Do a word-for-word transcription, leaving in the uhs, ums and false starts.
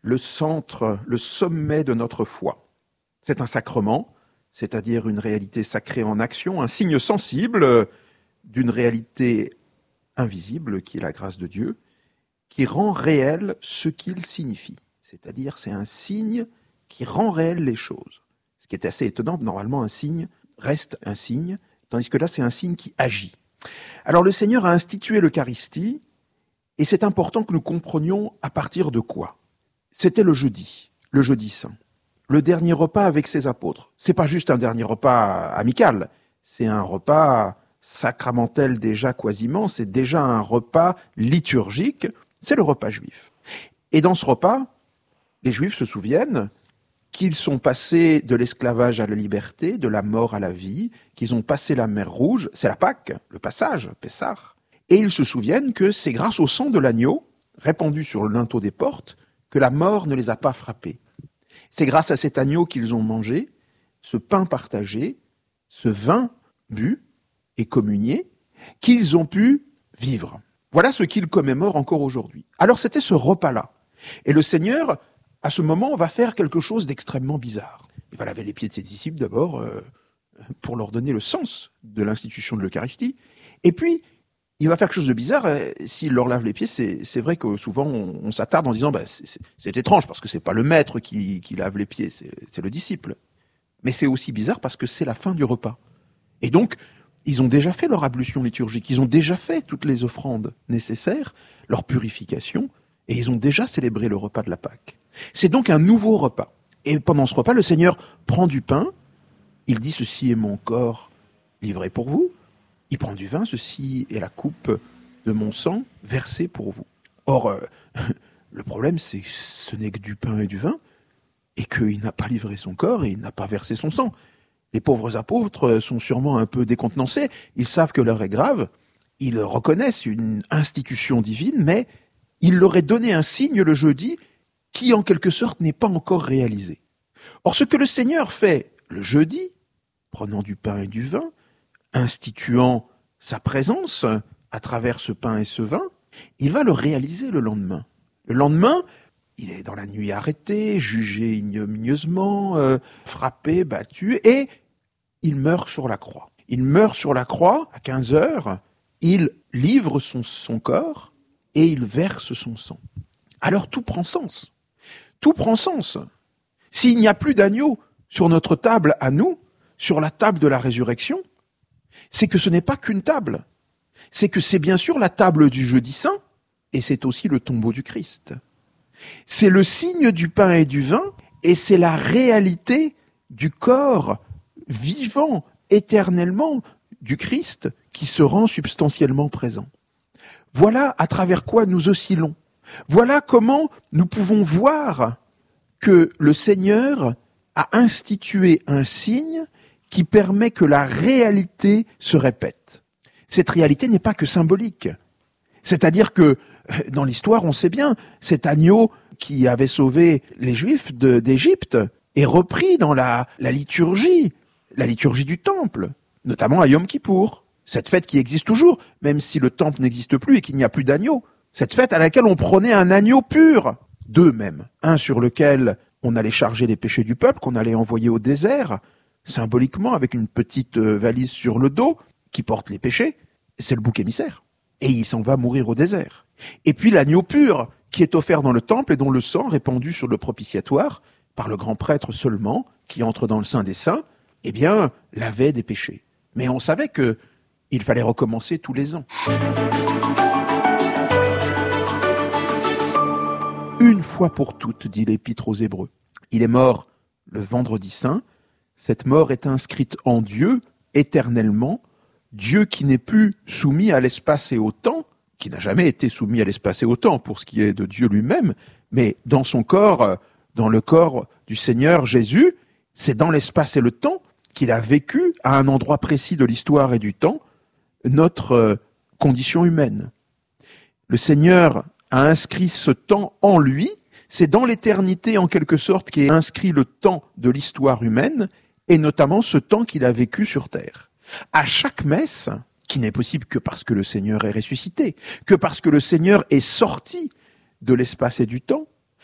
le centre, le sommet de notre foi. C'est un sacrement, c'est-à-dire une réalité sacrée en action, un signe sensible d'une réalité invisible qui est la grâce de Dieu, qui rend réel ce qu'il signifie. C'est-à-dire c'est un signe qui rend réel les choses. Ce qui est assez étonnant, normalement un signe reste un signe, tandis que là c'est un signe qui agit. Alors le Seigneur a institué l'Eucharistie, et c'est important que nous comprenions à partir de quoi. C'était le jeudi, le jeudi saint, le dernier repas avec ses apôtres. C'est pas juste un dernier repas amical, c'est un repas sacramentel déjà quasiment, c'est déjà un repas liturgique, c'est le repas juif. Et dans ce repas, les Juifs se souviennent qu'ils sont passés de l'esclavage à la liberté, de la mort à la vie, qu'ils ont passé la mer Rouge, c'est la Pâque, le passage, Pessah, et ils se souviennent que c'est grâce au sang de l'agneau, répandu sur le linteau des portes, que la mort ne les a pas frappés. C'est grâce à cet agneau qu'ils ont mangé, ce pain partagé, ce vin bu et communié, qu'ils ont pu vivre. Voilà ce qu'ils commémorent encore aujourd'hui. Alors c'était ce repas-là. Et le Seigneur, à ce moment, va faire quelque chose d'extrêmement bizarre. Il va laver les pieds de ses disciples d'abord, euh, pour leur donner le sens de l'institution de l'Eucharistie. Et puis, il va faire quelque chose de bizarre. Euh, s'il leur lave les pieds, c'est, c'est vrai que souvent, on, on s'attarde en disant bah, c'est, c'est, c'est étrange, parce que c'est pas le maître qui, qui lave les pieds, c'est, c'est le disciple. Mais c'est aussi bizarre parce que c'est la fin du repas. Et donc, ils ont déjà fait leur ablution liturgique, ils ont déjà fait toutes les offrandes nécessaires, leur purification, et ils ont déjà célébré le repas de la Pâque. C'est donc un nouveau repas. Et pendant ce repas, le Seigneur prend du pain, il dit « Ceci est mon corps livré pour vous ». Il prend du vin, « Ceci est la coupe de mon sang versée pour vous ». Or, euh, le problème, c'est que ce n'est que du pain et du vin, et qu'il n'a pas livré son corps et il n'a pas versé son sang. Les pauvres apôtres sont sûrement un peu décontenancés, ils savent que l'heure est grave, ils reconnaissent une institution divine, mais il leur est donné un signe le jeudi qui, en quelque sorte, n'est pas encore réalisé. Or, ce que le Seigneur fait le jeudi, prenant du pain et du vin, instituant sa présence à travers ce pain et ce vin, il va le réaliser le lendemain. Le lendemain, il est dans la nuit arrêté, jugé ignominieusement, euh, frappé, battu, et il meurt sur la croix. Il meurt sur la croix à quinze heures, il livre son, son corps et il verse son sang. Alors tout prend sens. Tout prend sens. S'il n'y a plus d'agneau sur notre table à nous, sur la table de la résurrection, c'est que ce n'est pas qu'une table. C'est que c'est bien sûr la table du jeudi saint, et c'est aussi le tombeau du Christ. C'est le signe du pain et du vin, et c'est la réalité du corps vivant éternellement du Christ qui se rend substantiellement présent. Voilà à travers quoi nous oscillons. Voilà comment nous pouvons voir que le Seigneur a institué un signe qui permet que la réalité se répète. Cette réalité n'est pas que symbolique. C'est-à-dire que, dans l'histoire, on sait bien, cet agneau qui avait sauvé les Juifs de, d'Égypte est repris dans la, la liturgie, la liturgie du temple, notamment à Yom Kippour. Cette fête qui existe toujours, même si le temple n'existe plus et qu'il n'y a plus d'agneau. Cette fête à laquelle on prenait un agneau pur, deux même. Un sur lequel on allait charger les péchés du peuple, qu'on allait envoyer au désert, symboliquement avec une petite valise sur le dos qui porte les péchés. C'est le bouc émissaire. Et il s'en va mourir au désert. Et puis l'agneau pur qui est offert dans le temple et dont le sang répandu sur le propitiatoire par le grand prêtre seulement, qui entre dans le Saint des Saints, eh bien, lavait des péchés. Mais on savait que il fallait recommencer tous les ans. Une fois pour toutes, dit l'Épître aux Hébreux. Il est mort le vendredi saint. Cette mort est inscrite en Dieu, éternellement. Dieu qui n'est plus soumis à l'espace et au temps, qui n'a jamais été soumis à l'espace et au temps pour ce qui est de Dieu lui-même, mais dans son corps, dans le corps du Seigneur Jésus, c'est dans l'espace et le temps qu'il a vécu à un endroit précis de l'histoire et du temps notre condition humaine. Le Seigneur a inscrit ce temps en lui, c'est dans l'éternité en quelque sorte qu'est inscrit le temps de l'histoire humaine, et notamment ce temps qu'il a vécu sur terre. À chaque messe, qui n'est possible que parce que le Seigneur est ressuscité, que parce que le Seigneur est sorti de l'espace et du temps,